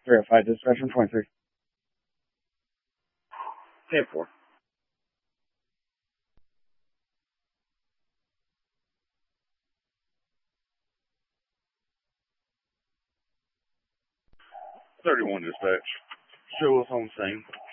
305 dispatch from 23. 10-4. Dispatch. Show us on scene.